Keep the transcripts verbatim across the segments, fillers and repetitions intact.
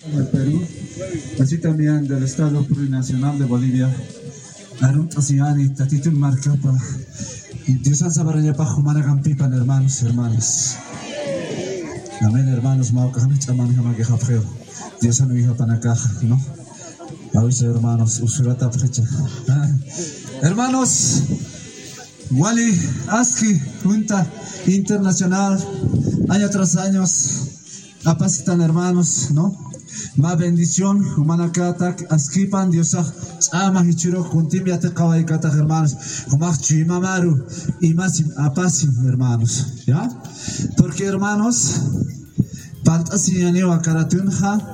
del Perú, así también del Estado Plurinacional de Bolivia. Arun Tasiani, Tatitun Marcapa, Dios Ansabaraya Pajumana Campipan, hermanos, hermanas. Amén, hermanos, Maucahami Chaman Hamagajapeo. Dios anu hija Panacaja, ¿no? Ahorita, hermanos, Usurata Precha. Hermanos, Wali Aski, Junta Internacional, año tras año, apacitan hermanos, ¿no? Más bendición, Humanakatak, Askipan, Diosah, Ama Hichiro, Juntimia Tekawaikata, hermanos, Humachi Mamaru, y más apasim, hermanos, ¿ya? Porque, hermanos, Paltasianeo a Karatunja,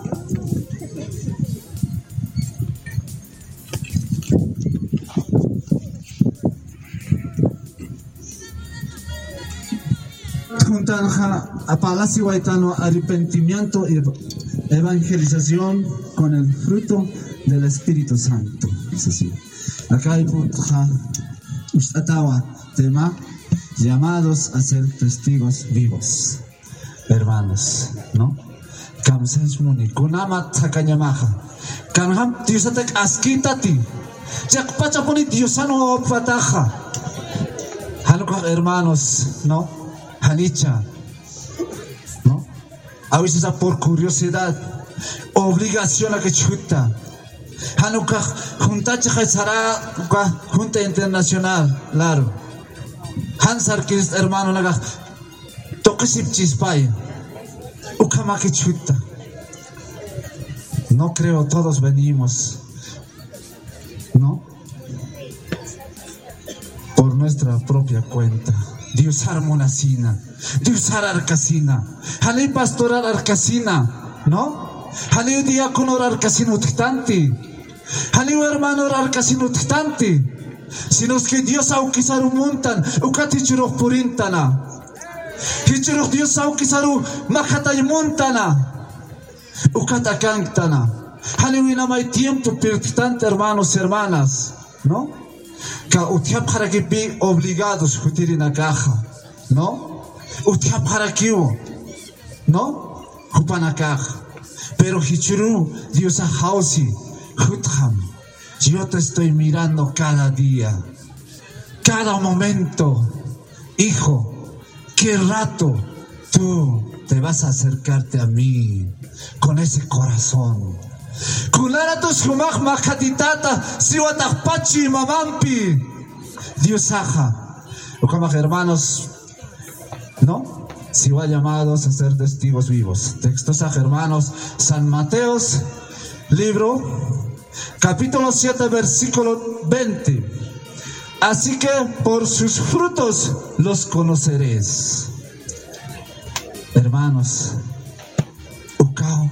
Juntanja a Palacio Guaitano, arrepentimiento y evangelización con el fruto del Espíritu Santo. Es así. Acá hay punta Ustatawa, tema llamados a ser testigos vivos. Hermanos, ¿no? Kamsens muni, kunama takanyamaha. Kanham diusatek askitati. Jak pachapuni diusano pataja. Hanuka hermanos, ¿no? Hanicha, ¿no? A veces por curiosidad, obligación a que chuta. Hanuka junta chajazara junta internacional, claro. Hansar que es hermano naga toquesip chispay. Ukama que chuta. No creo todos venimos, ¿no? Por nuestra propia cuenta. Dios armonacina, Dios arcasina, Halí pastoral arcasina, ¿no? Halí diácono arcasino tectanti, Halí hermano arcasino tectanti, sino que Dios auquisaru montan, ukatichuro purintana, hichuro Dios auquisaru majatay montana, ukatacantana, Halí winamay tiempo pertante hermanos, hermanas, ¿no? Ka utiap para que vi obligados a ir en la caja, ¿no? Utiap para que ¿no? Jupana caja. Pero Hichuru, Dios a Hausi, Hutham, yo te estoy mirando cada día, cada momento, hijo, qué rato tú te vas a acercarte a mí con ese corazón. Kularatos humach makatitata siwatachpachi mamampi. Dios aja. O como hermanos, ¿no? Siwa llamados a ser testigos vivos. Textos a hermanos, San Mateos, libro, capítulo siete, versículo veinte. Así que por sus frutos los conoceréis. Hermanos, Ucao.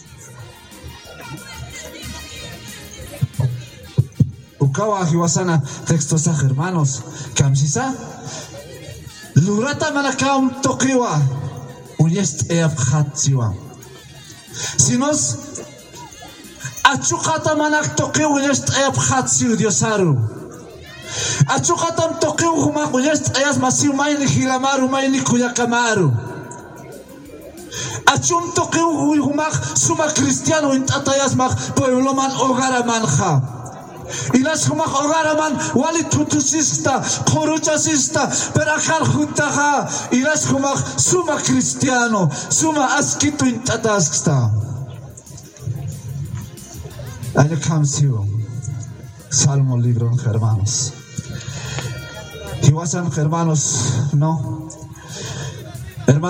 Ukawa hiwasana textos a hermanos kamsisa lurata manakam tokiwa uyest eabhatsiwa sinos achukata manak tokiwa uyest eabhatsiu diosaru achukatam tokiwa huma uyest eyas masiu maini hilamaru maini kuyakamaru achum tokiwa huma suma cristiano intatayas mak pueblo man hogara manja. Y las humas hogaraman wali tutusista, coruchasista, perachal juntaja, y las humas suma cristiano, suma asquito intatasksta. Allá camsiu, Salmo libro, hermanos. Y wasan hermanos, no,